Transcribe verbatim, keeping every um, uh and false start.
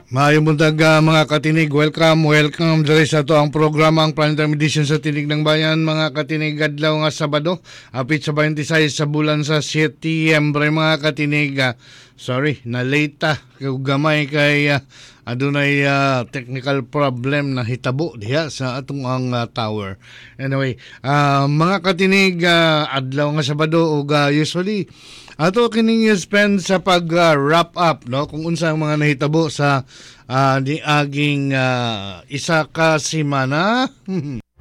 Maayong buntag ah, mga katinig, welcome, welcome diri sa to ang programa ang Planetary Edition sa Tinig ng Bayan, mga katinig adlaw nga Sabado, apit sa twenty-six sa bulan sa Setyembre mga katinig. ah, sorry, na late ta kay gamay kay ah, adunay ah, technical problem na hitabo diha sa atong ang ah, tower. Anyway, ah, mga katinig ah, adlaw nga Sabado ug ah, usually ato kining spend sa pag ah, wrap up no kung unsa ang mga nahitabo sa uh, di aging ah, isa ka semana.